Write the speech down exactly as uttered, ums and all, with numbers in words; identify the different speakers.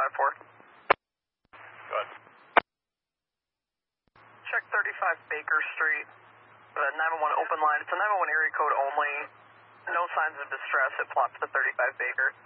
Speaker 1: five four.
Speaker 2: Go ahead.
Speaker 1: Check thirty-five Baker Street. Uh, nine one one open line. It's a nine one one area code only. No signs of distress. It plots to thirty-five Baker.